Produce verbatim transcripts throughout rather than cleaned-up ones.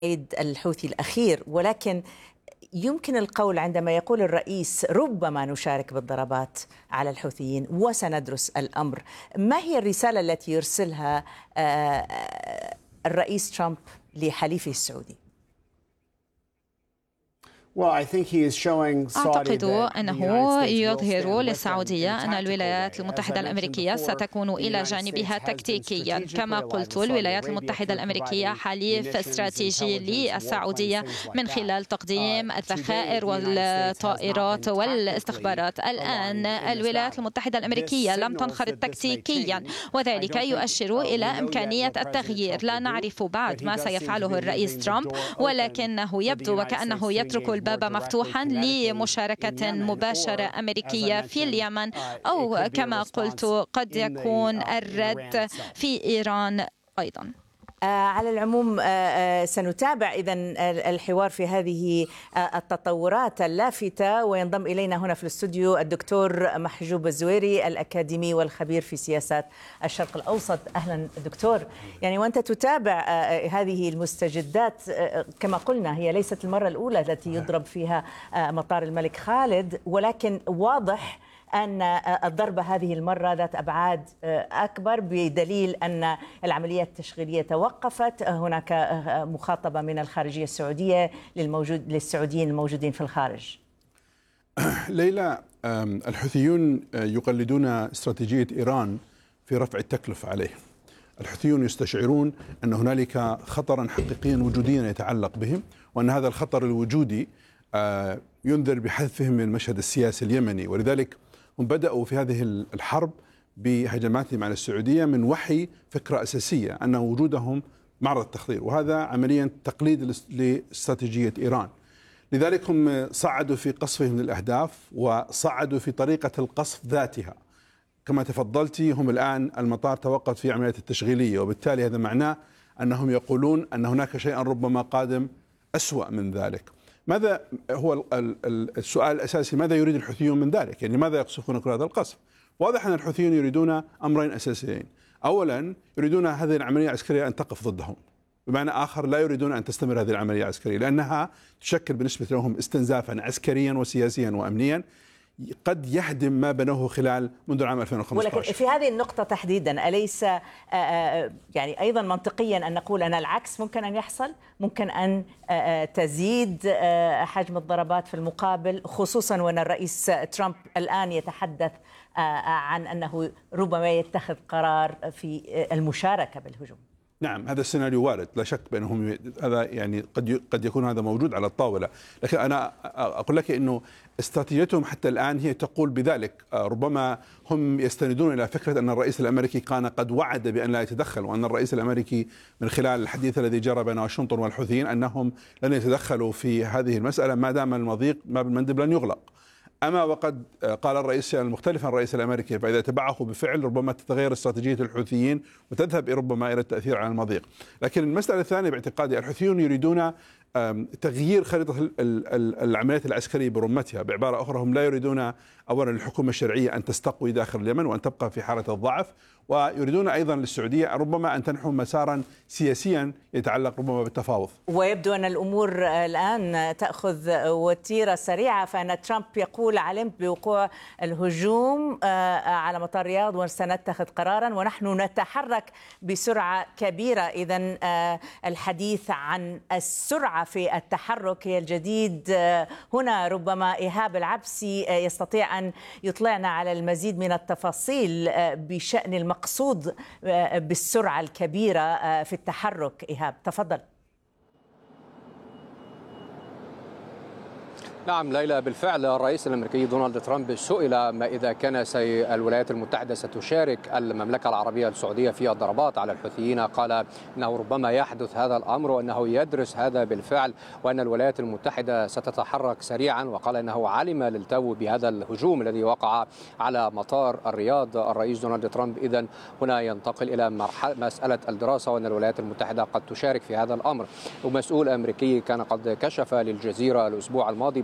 الحوثي الأخير، ولكن يمكن القول عندما يقول الرئيس ربما نشارك بالضربات على الحوثيين وسندرس الأمر، ما هي الرسالة التي يرسلها الرئيس ترامب لحليفه السعودي؟ أعتقد أنه يظهر للسعودية أن الولايات المتحدة الأمريكية ستكون إلى جانبها تكتيكيا. كما قلت، الولايات المتحدة الأمريكية حليف استراتيجي للسعودية من خلال تقديم الذخائر والطائرات والاستخبارات. الآن الولايات المتحدة الأمريكية لم تنخرط تكتيكيا، وذلك يؤشر إلى إمكانية التغيير. لا نعرف بعد ما سيفعله الرئيس ترامب، ولكنه يبدو وكأنه يترك الباب مفتوحا لمشاركة مباشرة أمريكية في اليمن، أو كما قلت قد يكون الرد في إيران أيضا. على العموم سنتابع إذن الحوار في هذه التطورات اللافتة، وينضم إلينا هنا في الاستوديو الدكتور محجوب الزويري الأكاديمي والخبير في سياسات الشرق الأوسط. أهلا دكتور. يعني وأنت تتابع هذه المستجدات، كما قلنا هي ليست المرة الأولى التي يضرب فيها مطار الملك خالد، ولكن واضح أن الضربة هذه المرة ذات أبعاد أكبر، بدليل أن العملية التشغيلية توقفت. هناك مخاطبة من الخارجية السعودية للموجود للسعوديين الموجودين في الخارج. ليلى، الحوثيون يقلدون استراتيجية إيران في رفع التكلفة عليه. الحوثيون يستشعرون أن هنالك خطرا حقيقيا وجوديا يتعلق بهم، وأن هذا الخطر الوجودي ينذر بحذفهم من المشهد السياسي اليمني، ولذلك هم بدأوا في هذه الحرب بهجماتهم على السعودية من وحي فكرة أساسية أن وجودهم معرض التخطير، وهذا عمليا تقليد لاستراتيجية إيران. لذلك هم صعدوا في قصفهم للأهداف وصعدوا في طريقة القصف ذاتها. كما تفضلتي، هم الآن المطار توقف في عملية التشغيلية، وبالتالي هذا معناه أنهم يقولون أن هناك شيئا ربما قادم أسوأ من ذلك. ماذا هو السؤال الأساسي؟ ماذا يريد الحوثيون من ذلك؟ يعني لماذا يقصفون كل هذا القصف؟ واضح أن الحوثيون يريدون أمرين أساسيين. أولا، يريدون هذه العملية العسكرية أن تقف ضدهم، بمعنى آخر لا يريدون أن تستمر هذه العملية العسكرية، لأنها تشكل بالنسبة لهم استنزافا عسكريا وسياسيا وأمنيا قد يهدم ما بنوه خلال منذ العام ألفين وخمسة عشر. ولكن في هذه النقطة تحديدا أليس يعني أيضا منطقيا أن نقول أن العكس ممكن أن يحصل؟ ممكن أن تزيد حجم الضربات في المقابل، خصوصا وأن الرئيس ترامب الآن يتحدث عن أنه ربما يتخذ قرار في المشاركة بالهجوم. نعم، هذا السيناريو وارد، لا شك بأنهم هذا يعني قد قد يكون هذا موجود على الطاولة، لكن أنا أقول لك إنه استراتيجيتهم حتى الآن هي تقول بذلك. ربما هم يستندون إلى فكرة أن الرئيس الأمريكي كان قد وعد بأن لا يتدخل، وأن الرئيس الأمريكي من خلال الحديث الذي جرى بين واشنطن والحوثيين أنهم لن يتدخلوا في هذه المسألة ما دام المضيق باب المندب لن يغلق. أما وقد قال الرئيس المختلف عن الرئيس الأمريكي، فإذا تبعه بفعل ربما تتغير استراتيجية الحوثيين وتذهب ربما إلى التأثير على المضيق. لكن المسألة الثانية باعتقادي، الحوثيون يريدون تغيير خريطة العمليات العسكرية برمتها. بعبارة أخرى، هم لا يريدون أولا الحكومة الشرعية أن تستقوي داخل اليمن وأن تبقى في حالة الضعف، ويريدون أيضا للسعودية ربما أن تنحو مسارا سياسيا يتعلق ربما بالتفاوض. ويبدو أن الأمور الآن تأخذ وتيرة سريعة، فأن ترامب يقول علمت بوقوع الهجوم على مطار الرياض وسنتخذ قرارا، ونحن نتحرك بسرعة كبيرة. إذن الحديث عن السرعة في التحرك هي الجديد هنا. ربما إيهاب العبسي يستطيع أن يطلعنا على المزيد من التفاصيل بشأن المقصود بالسرعة الكبيرة في التحرك. إيهاب، تفضل. نعم ليلى، بالفعل الرئيس الأمريكي دونالد ترامب سئل ما إذا كان سي الولايات المتحدة ستشارك المملكة العربية السعودية في الضربات على الحوثيين، قال إنه ربما يحدث هذا الأمر وأنه يدرس هذا بالفعل، وأن الولايات المتحدة ستتحرك سريعا، وقال أنه علم للتو بهذا الهجوم الذي وقع على مطار الرياض الرئيس دونالد ترامب. إذن هنا ينتقل إلى مسألة الدراسة، وأن الولايات المتحدة قد تشارك في هذا الأمر. ومسؤول أمريكي كان قد كشف للجزيرة الأسبوع الماضي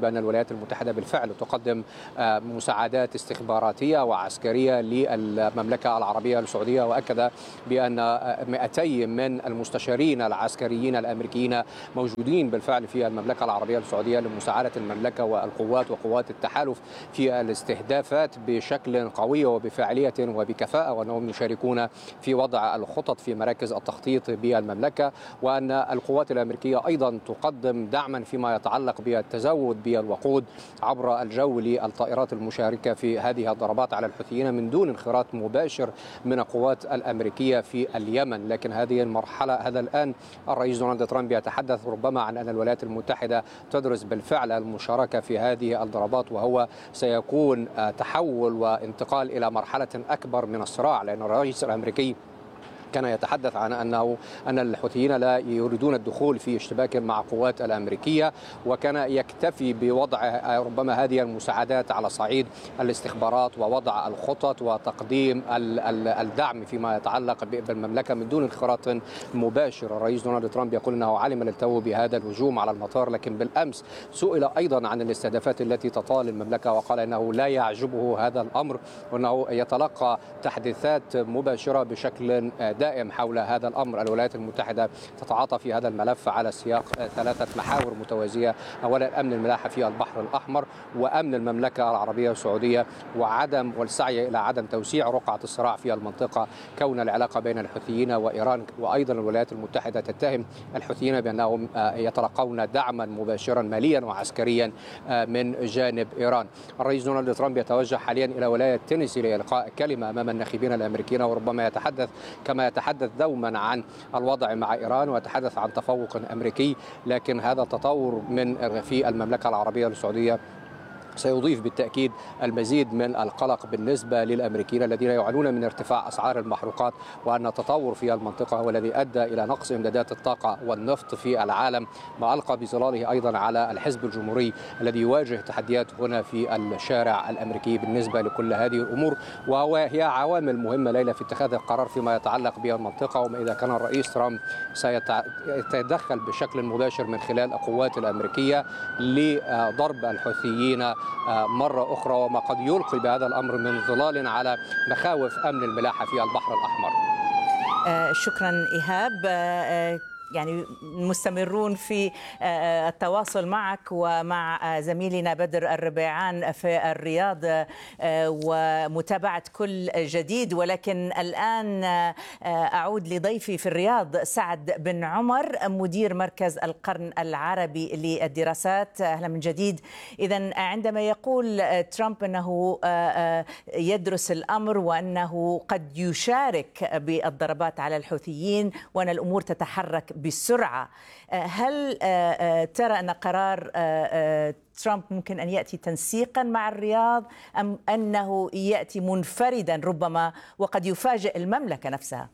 بأن الولايات المتحدة بالفعل تقدم مساعدات استخباراتية وعسكرية للمملكة العربية السعودية، وأكد بأن مئتي من المستشارين العسكريين الأمريكيين موجودين بالفعل في المملكة العربية السعودية لمساعدة المملكة والقوات وقوات التحالف في الاستهدافات بشكل قوي وبفاعلية وبكفاءة، وأنهم يشاركون في وضع الخطط في مراكز التخطيط بالمملكة، وأن القوات الأمريكية أيضا تقدم دعما فيما يتعلق بالتزود بالوقود عبر الجو للطائرات المشاركة في هذه الضربات على الحوثيين من دون انخراط مباشر من القوات الأمريكية في اليمن. لكن هذه المرحلة، هذا الآن الرئيس دونالد ترامب يتحدث ربما عن أن الولايات المتحدة تدرس بالفعل المشاركة في هذه الضربات، وهو سيكون تحول وانتقال إلى مرحلة أكبر من الصراع، لأن الرئيس الأمريكي كان يتحدث عن أنه أن الحوثيين لا يريدون الدخول في اشتباك مع القوات الأمريكية، وكان يكتفي بوضع ربما هذه المساعدات على صعيد الاستخبارات ووضع الخطط وتقديم الدعم فيما يتعلق بالمملكة من دون انخراط مباشر. الرئيس دونالد ترامب يقول أنه علم للتو بهذا الهجوم على المطار، لكن بالأمس سئل أيضا عن الاستهدافات التي تطال المملكة وقال أنه لا يعجبه هذا الأمر، وأنه يتلقى تحديثات مباشرة بشكل دائم حول هذا الأمر. الولايات المتحدة تتعاطى في هذا الملف على سياق ثلاثة محاور متوازية: أولا أمن الملاحة في البحر الأحمر، وأمن المملكة العربية السعودية، وعدم والسعي إلى عدم توسيع رقعة الصراع في المنطقة، كون العلاقة بين الحوثيين وإيران. وأيضا الولايات المتحدة تتهم الحوثيين بأنهم يتلقون دعما مباشرا ماليا وعسكريا من جانب إيران. الرئيس دونالد ترامب يتوجه حاليا إلى ولاية تينيسي لإلقاء كلمة أمام الناخبين الأمريكيين، وربما يتحدث كما يتحدث دوما عن الوضع مع إيران ويتحدث عن تفوق أمريكي. لكن هذا التطور من في المملكة العربية السعودية سيضيف بالتأكيد المزيد من القلق بالنسبة للأمريكيين الذين يعانون من ارتفاع أسعار المحروقات، وأن التطور في المنطقة هو الذي أدى إلى نقص إمدادات الطاقة والنفط في العالم، ما ألقى بظلاله أيضا على الحزب الجمهوري الذي يواجه تحديات هنا في الشارع الأمريكي بالنسبة لكل هذه الأمور. وهي عوامل مهمة ليلى في اتخاذ القرار فيما يتعلق بالمنطقة، وما إذا كان الرئيس ترامب سيتدخل بشكل مباشر من خلال القوات الأمريكية لضرب الحوثيين مرة أخرى، وما قد يلقي بهذا الأمر من ظلال على مخاوف أمن الملاحة في البحر الأحمر. آه شكرا إيهاب. آه يعني مستمرون في التواصل معك ومع زميلنا بدر الربيعان في الرياض ومتابعة كل جديد، ولكن الآن أعود لضيفي في الرياض سعد بن عمر مدير مركز القرن العربي للدراسات. أهلا من جديد. إذن عندما يقول ترامب أنه يدرس الأمر وأنه قد يشارك بالضربات على الحوثيين وأن الأمور تتحرك بسرعة، هل ترى أن قرار ترامب ممكن أن يأتي تنسيقا مع الرياض أم أنه يأتي منفردا ربما وقد يفاجئ المملكة نفسها؟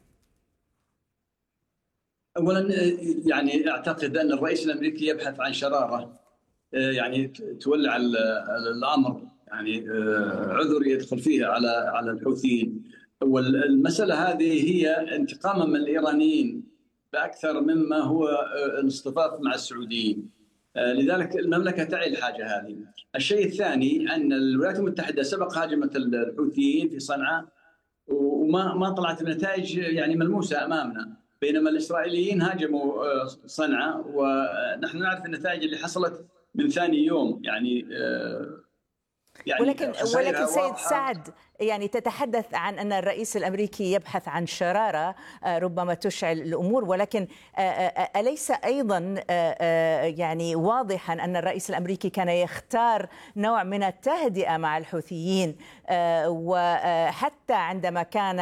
أولا يعني أعتقد أن الرئيس الأمريكي يبحث عن شرارة يعني تولع الأمر، يعني عذر يدخل فيها على على الحوثيين. والمسألة هذه هي انتقاما من الإيرانيين بأكثر مما هو الاصطفاف مع السعوديين، لذلك المملكة تعي الحاجة هذه. الشيء الثاني أن الولايات المتحدة سبق هاجمت الحوثيين في صنعاء وما ما طلعت بنتائج يعني ملموسة أمامنا، بينما الإسرائيليين هاجموا صنعاء ونحن نعرف النتائج اللي حصلت من ثاني يوم. يعني يعني ولكن ولكن سيد سعد، يعني تتحدث عن أن الرئيس الأمريكي يبحث عن شرارة ربما تشعل الأمور، ولكن أليس أيضا يعني واضحا أن الرئيس الأمريكي كان يختار نوع من التهدئة مع الحوثيين، وحتى عندما كان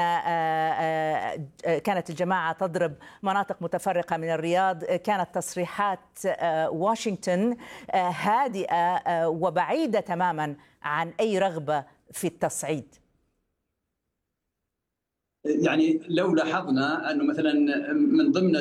كانت الجماعة تضرب مناطق متفرقة من الرياض كانت تصريحات واشنطن هادئة وبعيدة تماما عن أي رغبة في التصعيد. يعني لو لاحظنا أنه مثلا من ضمن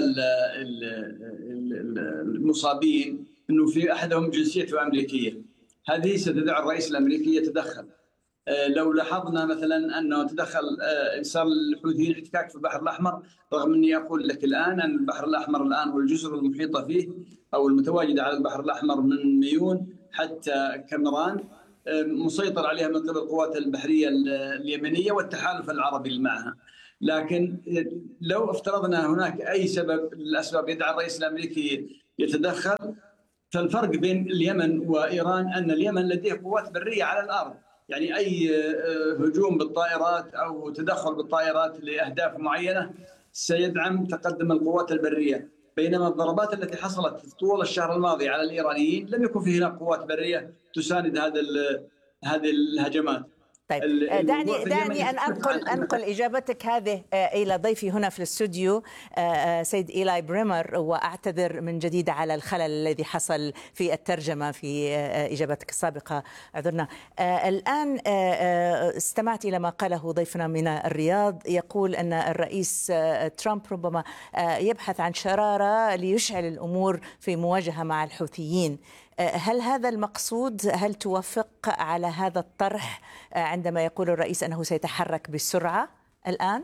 المصابين أنه في أحدهم جنسيته أمريكية، هذه ستدعو الرئيس الأمريكي يتدخل. لو لاحظنا مثلا أنه تدخل صار الحوثيين احتكاك في البحر الأحمر، رغم أني أقول لك الآن أن البحر الأحمر الآن والجزر المحيطة فيه أو المتواجدة على البحر الأحمر من ميون حتى كاميران مسيطر عليها من قبل القوات البحرية اليمنية والتحالف العربي اللي معها. لكن لو افترضنا هناك أي سبب الأسباب يدعى الرئيس الأمريكي يتدخل، فالفرق بين اليمن وإيران أن اليمن لديه قوات برية على الأرض، يعني أي هجوم بالطائرات أو تدخل بالطائرات لأهداف معينة سيدعم تقدم القوات البرية، بينما الضربات التي حصلت طول الشهر الماضي على الإيرانيين لم يكن في هناك قوات برية تساند هذا هذه الهجمات. طيب دعني دعني ان انقل انقل اجابتك هذه الى ضيفي هنا في الاستوديو سيد إيلاي بريمر، واعتذر من جديد على الخلل الذي حصل في الترجمه في اجابتك السابقه، اعذرنا. الان استمعت الى ما قاله ضيفنا من الرياض، يقول ان الرئيس ترامب ربما يبحث عن شراره ليشعل الامور في مواجهه مع الحوثيين. هل هذا المقصود؟ هل توافق على هذا الطرح عندما يقول الرئيس أنه سيتحرك بسرعة الآن؟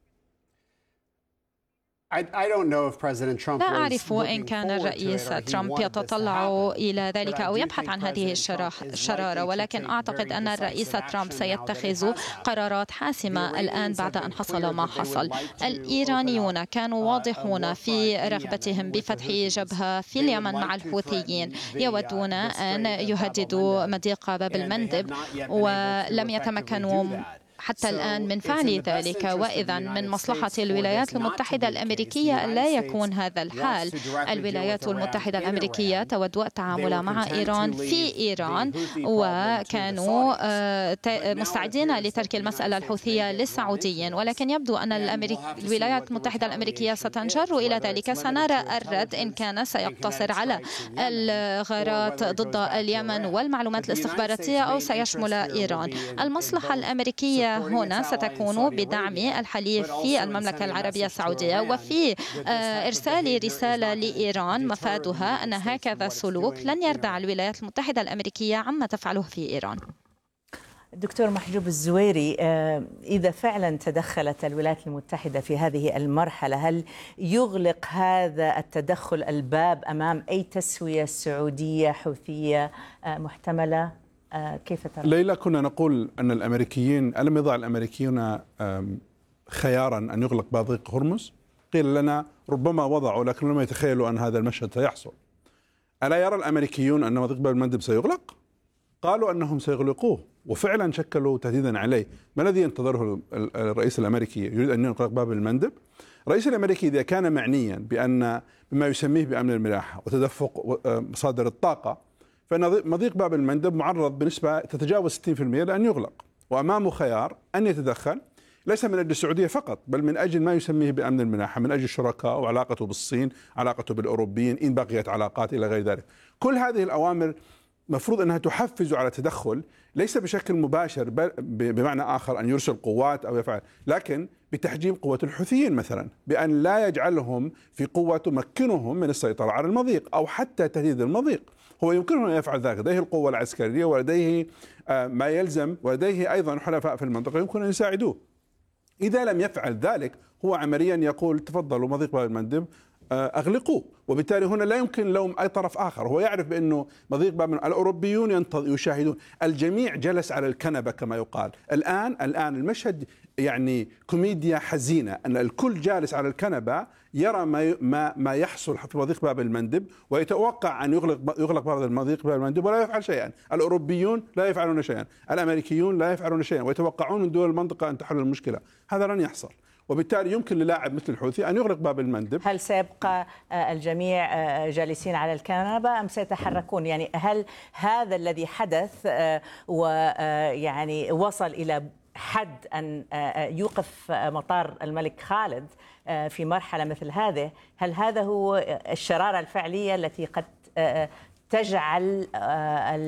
لا أعرف إن كان الرئيس ترامب يتطلع إلى ذلك أو يبحث عن هذه الشرارة، ولكن أعتقد أن الرئيس ترامب سيتخذ قرارات حاسمة الآن بعد أن حصل ما حصل. الإيرانيون كانوا واضحون في رغبتهم بفتح جبهة في اليمن مع الحوثيين، يودون أن يهددوا مضيق باب المندب ولم يتمكنوا حتى الآن من فعل ذلك، وإذا من مصلحة الولايات المتحدة الأمريكية لا يكون هذا الحال. الولايات المتحدة الأمريكية تود التعامل مع إيران في إيران، وكانوا مستعدين لترك المسألة الحوثية للسعوديين، ولكن يبدو أن الولايات المتحدة الأمريكية ستنجر إلى ذلك. سنرى الرد إن كان سيقتصر على الغارات ضد اليمن والمعلومات الاستخباراتية أو سيشمل إيران. المصلحة الأمريكية هنا ستكون بدعم الحليف في المملكة العربية السعودية وفي إرسال رسالة لإيران مفادها أن هكذا سلوك لن يردع الولايات المتحدة الأمريكية عما تفعله في إيران. دكتور محجوب الزويري، إذا فعلا تدخلت الولايات المتحدة في هذه المرحلة، هل يغلق هذا التدخل الباب أمام أي تسوية سعودية حوثية محتملة؟ كيف ترى؟ ليلى، كنا نقول أن الأمريكيين ألم يضع الأمريكيون خيارا أن يغلق مضيق هرمز؟ قيل لنا ربما وضعوا، لكن لم يتخيلوا أن هذا المشهد سيحصل. ألا يرى الأمريكيون أن مضيق باب المندب سيغلق؟ قالوا أنهم سيغلقوه، وفعلا شكلوا تهديدا عليه. ما الذي ينتظره الرئيس الأمريكي؟ يريد أن يغلق باب المندب؟ الرئيس الأمريكي إذا كان معنيا بأن بما يسميه بأمن الملاحة وتدفق مصادر الطاقة، فإن مضيق باب المندب معرض بنسبة تتجاوز ستين بالمئة لأن يغلق، وأمامه خيار أن يتدخل ليس من أجل السعودية فقط، بل من أجل ما يسميه بأمن الملاحة، من أجل الشركاء وعلاقته بالصين، علاقته بالأوروبيين إن بقيت علاقات إلى غير ذلك. كل هذه الأوامر مفروض أنها تحفز على تدخل، ليس بشكل مباشر بل بمعنى آخر أن يرسل قوات أو يفعل، لكن بتحجيم قوة الحوثيين مثلا، بأن لا يجعلهم في قوة تمكنهم من السيطرة على المضيق أو حتى تهديد المضيق. هو يمكنه أن يفعل ذلك، لديه القوة العسكرية ولديه ما يلزم، ولديه أيضا حلفاء في المنطقة يمكن أن يساعدوه. إذا لم يفعل ذلك هو عمليا يقول تفضلوا مضيق باب المندب أغلقوه، وبالتالي هنا لا يمكن لوم أي طرف آخر. هو يعرف بأنه مضيق باب المندب الأوروبيون يشاهدون، الجميع جلس على الكنبة كما يقال. الآن الآن المشهد يعني كوميديا حزينة، أن الكل جالس على الكنبة يرى ما ما ما يحصل في مضيق باب المندب، ويتوقع أن يغلق يغلق باب المضيق باب المندب ولا يفعل شيئا. الأوروبيون لا يفعلون شيئا، الأمريكيون لا يفعلون شيئا، ويتوقعون من دول المنطقة أن تحل المشكلة. هذا لن يحصل، وبالتالي يمكن للاعب مثل الحوثي أن يغلق باب المندب. هل سيبقى الجميع جالسين على الكنبة أم سيتحركون؟ يعني هل هذا الذي حدث ويعني وصل إلى حد أن يوقف مطار الملك خالد في مرحلة مثل هذه، هل هذا هو الشرارة الفعلية التي قد تجعل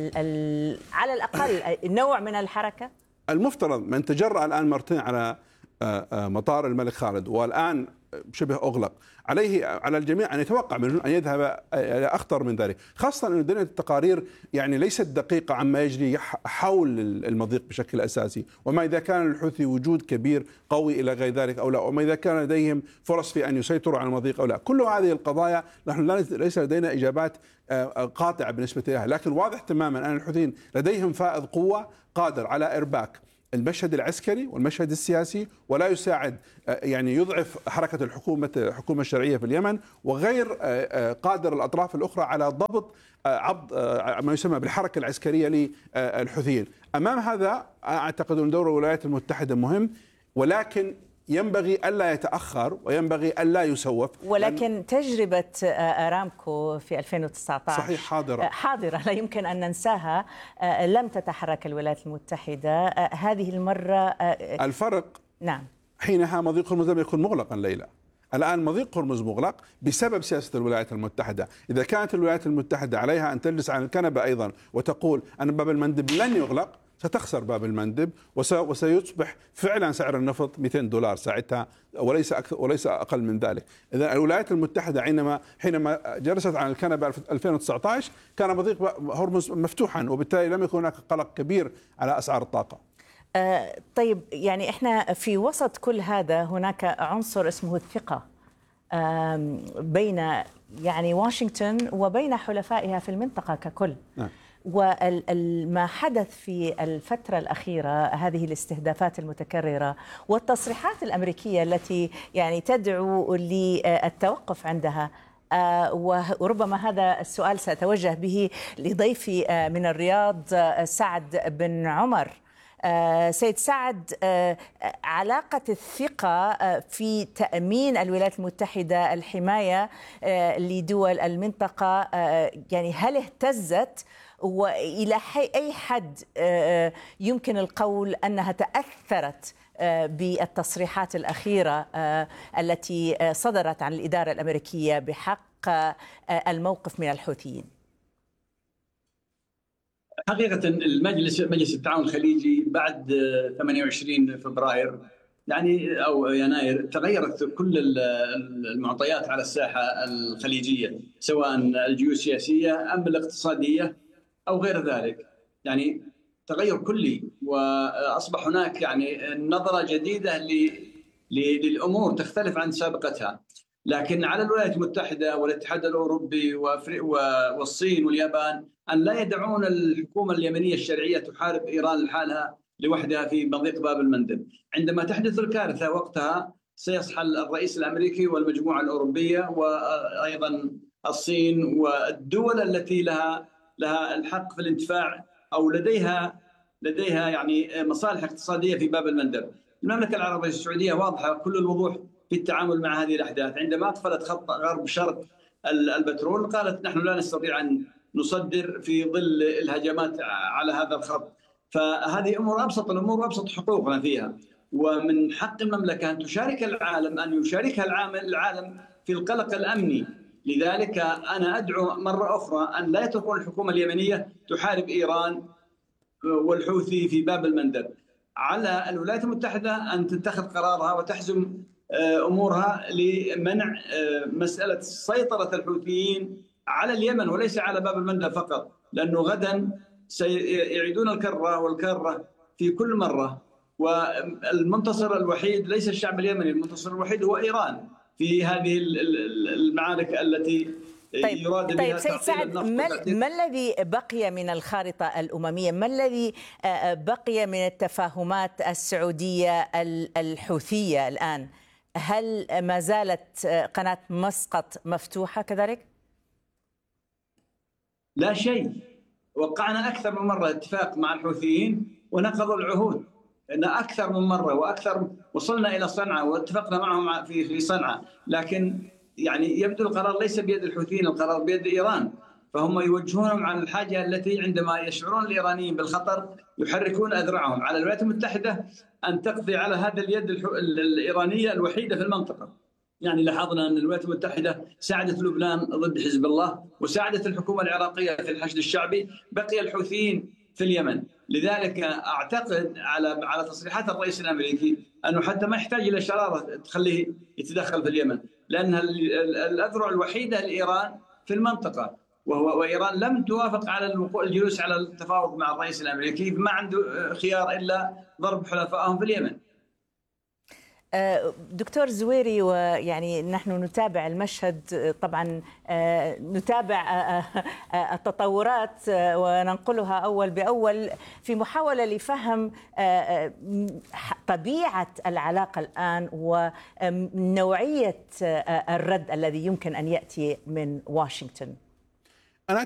على الأقل نوع من الحركة؟ المفترض من تجرأ الآن مرتين على مطار الملك خالد والآن شبه أغلق، عليه على الجميع أن يتوقع منه أن يذهب إلى أخطر من ذلك، خاصة أن دنيا التقارير يعني ليست دقيقة عما يجري حول المضيق بشكل أساسي، وما إذا كان للحوثي وجود كبير قوي إلى غير ذلك أو لا، وما إذا كان لديهم فرص في أن يسيطروا على المضيق أو لا. كل هذه القضايا نحن ليس لدينا إجابات قاطعة بالنسبة لها، لكن واضح تماما أن الحوثيين لديهم فائض قوة قادر على إرباك المشهد العسكري والمشهد السياسي، ولا يساعد يعني يضعف حركة الحكومة الحكومة الشرعية في اليمن، وغير قادر الأطراف الأخرى على ضبط عبد ما يسمى بالحركة العسكرية للحوثيين. أمام هذا أعتقد أن دور الولايات المتحدة مهم، ولكن ينبغي ألا يتأخر وينبغي ألا يسوف. ولكن تجربة أرامكو في ألفين وتسعة عشر صحيح حاضرة حاضرة لا يمكن أن ننساها. لم تتحرك الولايات المتحدة هذه المرة. الفرق نعم حينها مضيق هرمز لم يكن مغلقا ليلى، الآن مضيق هرمز مغلق بسبب سياسة الولايات المتحدة. إذا كانت الولايات المتحدة عليها أن تجلس على الكنبة أيضا وتقول أن باب المندب لن يغلق، ستخسر باب المندب وسيصبح فعلا سعر النفط مئتين دولار ساعتها وليس أكثر وليس أقل من ذلك. إذا الولايات المتحدة حينما حينما جلست على الكنبة ألفين وتسعة عشر كان مضيق هرمز مفتوحا، وبالتالي لم يكن هناك قلق كبير على أسعار الطاقة. آه طيب، يعني احنا في وسط كل هذا هناك عنصر اسمه الثقة آه بين يعني واشنطن وبين حلفائها في المنطقة ككل. نعم. وما حدث في الفترة الأخيرة هذه الاستهدافات المتكررة والتصريحات الأمريكية التي يعني تدعو للتوقف عندها، وربما هذا السؤال سأتوجه به لضيفي من الرياض سعد بن عمر. سيد سعد، علاقة الثقة في تأمين الولايات المتحدة الحماية لدول المنطقة يعني هل اهتزت، وإلى أي حد يمكن القول أنها تأثرت بالتصريحات الأخيرة التي صدرت عن الإدارة الأمريكية بحق الموقف من الحوثيين؟ حقيقة المجلس مجلس التعاون الخليجي بعد ثمانية وعشرين فبراير يعني أو يناير تغيرت كل المعطيات على الساحة الخليجية، سواء الجيوسياسية أم الاقتصادية أو غير ذلك، يعني تغير كلي، وأصبح هناك يعني نظرة جديدة للأمور تختلف عن سابقتها. لكن على الولايات المتحدة والاتحاد الأوروبي والصين واليابان أن لا يدعون الحكومة اليمنية الشرعية تحارب إيران لحالها لوحدها في مضيق باب المندب. عندما تحدث الكارثة وقتها سيصحى الرئيس الأمريكي والمجموعة الأوروبية وأيضا الصين والدول التي لها لها الحق في الانتفاع أو لديها لديها يعني مصالح اقتصادية في باب المندب. المملكة العربية السعودية واضحة كل الوضوح في التعامل مع هذه الأحداث. عندما أقفلت خط غرب شرق البترول قالت نحن لا نستطيع أن نصدر في ظل الهجمات على هذا الخط. فهذه أمور أبسط الأمور وأبسط حقوقنا فيها، ومن حق المملكة أن تشارك العالم أن يشاركها العالم في القلق الأمني. لذلك أنا أدعو مرة أخرى أن لا يتركون الحكومة اليمنية تحارب إيران والحوثي في باب المندب. على الولايات المتحدة أن تتخذ قرارها وتحزم أمورها لمنع مسألة سيطرة الحوثيين على اليمن وليس على باب المندب فقط، لأنه غدا سيعيدون الكرة والكرة في كل مرة، والمنتصر الوحيد ليس الشعب اليمني، المنتصر الوحيد هو إيران في هذه المعارك التي طيب يراد بها. طيب سيد سعد، ما, ما الذي بقي من الخارطة الأممية؟ ما الذي بقي من التفاهمات السعودية الحوثية الآن؟ هل ما زالت قناة مسقط مفتوحة كذلك؟ لا شيء. وقعنا أكثر من مرة اتفاق مع الحوثيين ونقضوا العهود، إن أكثر من مرة وأكثر. وصلنا إلى صنعاء واتفقنا معهم في في صنعاء، لكن يعني يبدو القرار ليس بيد الحوثيين، القرار بيد إيران. فهم يوجهونهم عن الحاجة التي عندما يشعرون الإيرانيين بالخطر يحركون أذرعهم. على الولايات المتحدة أن تقضي على هذا اليد الإيرانية الوحيدة في المنطقة. يعني لاحظنا أن الولايات المتحدة ساعدت لبنان ضد حزب الله وساعدت الحكومة العراقية في الحشد الشعبي، بقي الحوثيين في اليمن. لذلك اعتقد على على تصريحات الرئيس الامريكي انه حتى ما يحتاج الى شراره تخليه يتدخل في اليمن، لانها الاذرع الوحيده لايران في المنطقه، وهو وايران لم توافق على الجلوس على التفاوض مع الرئيس الامريكي، فما عنده خيار الا ضرب حلفائهم في اليمن. دكتور زويري، ويعني نحن نتابع المشهد، طبعا نتابع التطورات وننقلها أول بأول في محاولة لفهم طبيعة العلاقة الآن ونوعية الرد الذي يمكن أن يأتي من واشنطن.